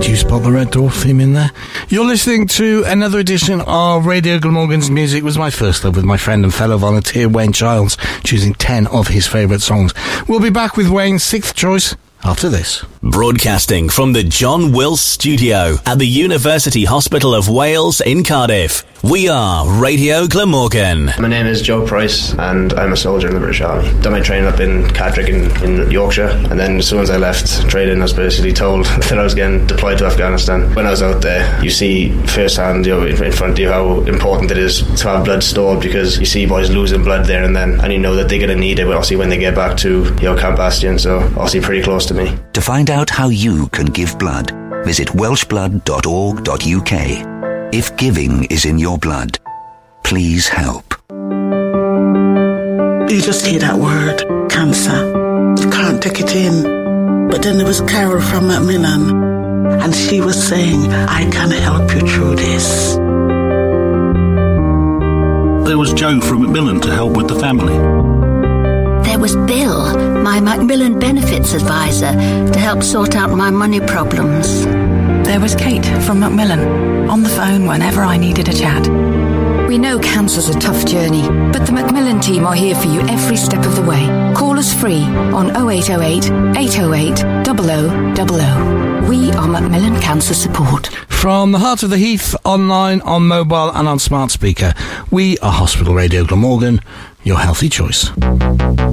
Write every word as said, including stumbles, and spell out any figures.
Did you spot the Red Dwarf theme in there? You're listening to another edition of Radio Glamorgan's Music Was My First Love with my friend and fellow volunteer Wayne Childs, choosing ten of his favourite songs. We'll be back with Wayne's sixth choice after this. Broadcasting from the John Wills Studio at the University Hospital of Wales in Cardiff, we are Radio Glamorgan. My name is Joe Price and I'm a soldier in the British Army. Done my training up in Cadrick in, in Yorkshire, and then as soon as I left training I was basically told that I was getting deployed to Afghanistan. When I was out there, you see firsthand, you know, in front of you how important it is to have blood stored, because you see boys losing blood there and then, and you know that they're going to need it obviously when they get back to, you know, Camp Bastion, so obviously pretty close to me. To find out how you can give blood, visit welsh blood dot org dot U K. If giving is in your blood, please help. You just hear that word, cancer. You can't take it in. But then there was Carol from Macmillan, and she was saying, I can help you through this. There was Joe from Macmillan to help with the family. There was Bill, my Macmillan Benefits Advisor, to help sort out my money problems. There was Kate from Macmillan, on the phone whenever I needed a chat. We know cancer's a tough journey, but the Macmillan team are here for you every step of the way. Call us free on oh eight oh eight, eight oh eight, double oh double oh. We are Macmillan Cancer Support. From the heart of the Heath, online, on mobile and on smart speaker, we are Hospital Radio Glamorgan, your healthy choice.